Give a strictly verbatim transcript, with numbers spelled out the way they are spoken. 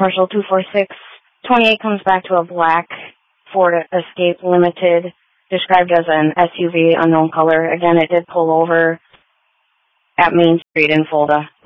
Marshall two four six twenty-eight comes back to a black Ford Escape Limited, described as an S U V, unknown color. Again, it did pull over at Main Street in Fulda.